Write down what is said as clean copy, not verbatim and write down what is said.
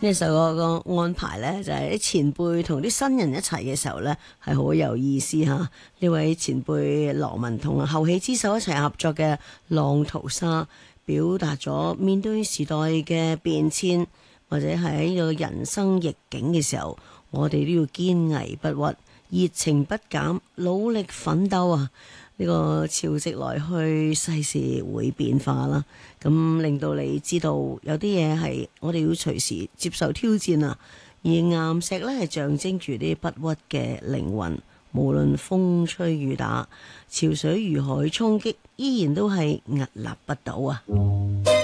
呢首歌個安排呢，就係啲前輩同啲新人一齊嘅時候呢，係好有意思嚇。呢位前輩羅文同後起之秀一齊合作嘅《浪淘沙》，表達咗面對時代嘅變遷，或者係喺呢個人生逆境嘅時候，我哋都要堅毅不屈、熱情不減、努力奮鬥啊！呢個潮汐來去，世事會變化啦。咁令到你知道有啲嘢係我哋要隨時接受挑戰啊。而岩石咧係象徵住啲不屈嘅靈魂，無論風吹雨打、潮水如海衝擊，依然都係屹立不倒啊！